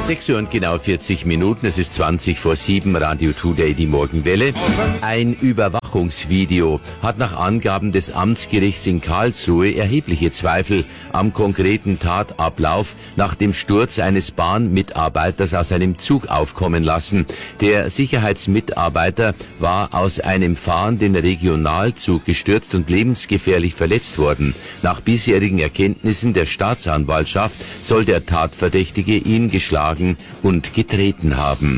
6 Uhr und genau 40 Minuten, es ist 20 vor 7, Radio Today, die Morgenwelle. Ein Überwachungsvideo hat nach Angaben des Amtsgerichts in Karlsruhe erhebliche Zweifel am konkreten Tatablauf nach dem Sturz eines Bahnmitarbeiters aus einem Zug aufkommen lassen. Der Sicherheitsmitarbeiter war aus einem fahrenden Regionalzug gestürzt und lebensgefährlich verletzt worden. Nach bisherigen Erkenntnissen der Staatsanwaltschaft soll der Tatverdächtige ihn geschlagen und getreten haben.